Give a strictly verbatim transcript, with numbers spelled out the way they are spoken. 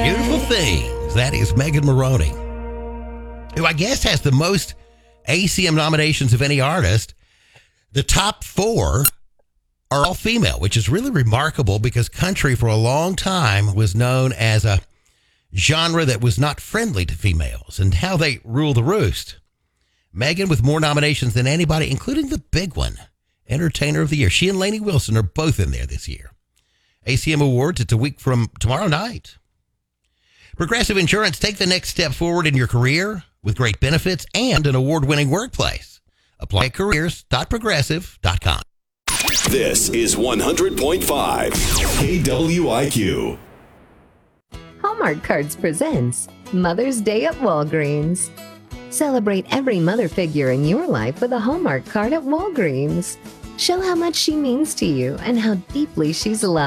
Beautiful Things. That is Megan Maroney, who I guess has the most A C M nominations of any artist. The top four are all female, which is really remarkable because country for a long time was known as a genre that was not friendly to females, and how they rule the roost. Megan with more nominations than anybody, including the big one, Entertainer of the Year. She and Lainey Wilson are both in there this year. A C M Awards, it's a week from tomorrow night. Progressive Insurance, take the next step forward in your career with great benefits and an award-winning workplace. Apply at careers dot progressive dot com. This is one hundred point five K W I Q. Hallmark Cards presents Mother's Day at Walgreens. Celebrate every mother figure in your life with a Hallmark card at Walgreens. Show how much she means to you and how deeply she's loved.